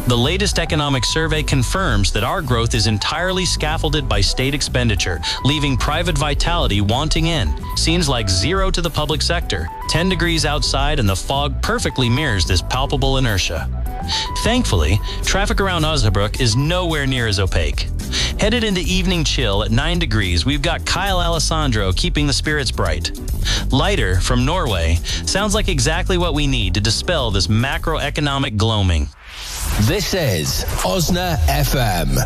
The latest economic survey confirms that our growth is entirely scaffolded by state expenditure, leaving private vitality wanting in. Seems like zero to the public sector. 10 degrees outside and the fog perfectly mirrors this palpable inertia. Thankfully, traffic around Osnabrück is nowhere near as opaque. Headed into evening chill at 9 degrees, we've got Kyle Alessandro keeping the spirits bright. Lighter from Norway sounds like exactly what we need to dispel this macroeconomic gloaming. This is Osna FM.